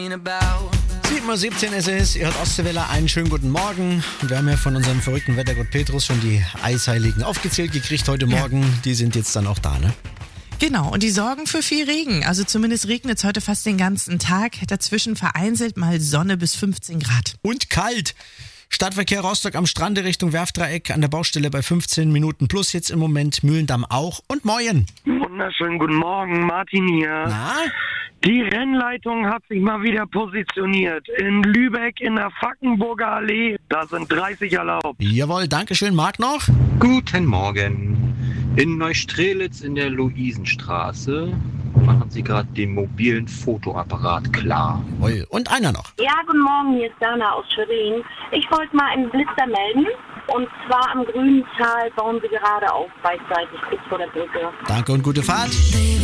7:17 Uhr ist es, ihr hört Ostseewelle, einen schönen guten Morgen. Und wir haben ja von unserem verrückten Wettergott Petrus schon die Eisheiligen aufgezählt gekriegt heute Morgen. Ja. Die sind jetzt dann auch da, ne? Genau, und die sorgen für viel Regen. Also zumindest regnet es heute fast den ganzen Tag. Dazwischen vereinzelt mal Sonne bis 15 Grad. Und kalt. Stadtverkehr Rostock am Strande Richtung Werftdreieck an der Baustelle bei 15 Minuten plus jetzt im Moment, Mühlendamm auch und Moin. Wunderschönen guten Morgen, Martin hier. Na? Die Rennleitung hat sich mal wieder positioniert. In Lübeck in der Fackenburger Allee, da sind 30 erlaubt. Jawohl, dankeschön. Marc noch? Guten Morgen. In Neustrelitz in der Luisenstraße machen Sie gerade den mobilen Fotoapparat klar. Jawohl. Und einer noch. Ja, guten Morgen, hier ist Dana aus Schwerin. Ich wollte mal einen Blitzer melden. Und zwar am Grünental bauen sie gerade auf, beidseitig, kurz vor der Brücke. Danke und gute Fahrt.